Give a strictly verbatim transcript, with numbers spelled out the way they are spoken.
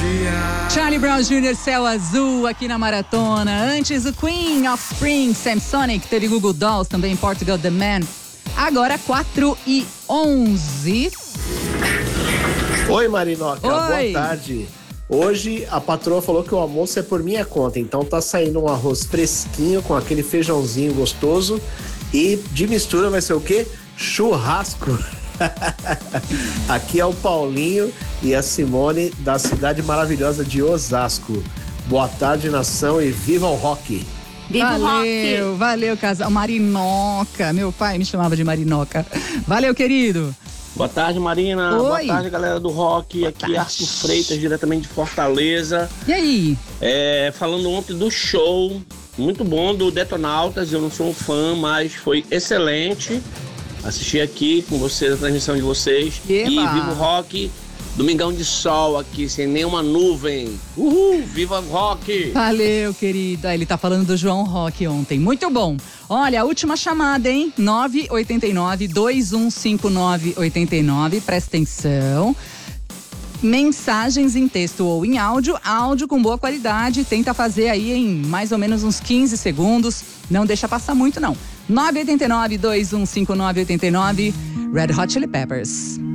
Charlie Brown Júnior, Céu Azul, aqui na Maratona. Antes, o Queen, Offspring, Samsonic, teve Google Dolls, também Portugal The Man. Agora, quatro e onze. Oi, Marinoca. Oi. Boa tarde. Hoje, a patroa falou que o almoço é por minha conta. Então, tá saindo um arroz fresquinho com aquele feijãozinho gostoso. E de mistura vai ser o quê? Churrasco. Aqui é o Paulinho e a Simone da cidade maravilhosa de Osasco. Boa tarde, nação, e viva o rock! Viva o Valeu, rock! valeu, casal. Marinoca, meu pai me chamava de Marinoca. Valeu, querido. Boa tarde, Marina. Oi. Boa tarde, galera do rock. Boa Aqui tarde. Arthur Freitas, diretamente de Fortaleza. E aí? É, falando ontem do show, muito bom, do Detonautas. Eu não sou um fã, mas foi excelente. Assisti aqui com vocês, a transmissão de vocês. Eba. E viva o rock. Domingão de sol aqui, sem nenhuma nuvem. Uhul, viva o rock! Valeu, querido. Ah, ele tá falando do João Rock ontem. Muito bom. Olha, a última chamada, hein? nove oito nove, dois um cinco nove oito nove. Presta atenção. Mensagens em texto ou em áudio. Áudio com boa qualidade. Tenta fazer aí em mais ou menos uns quinze segundos. Não deixa passar muito, não. nove oito nove, dois um cinco nove oito nove. Red Hot Chili Peppers.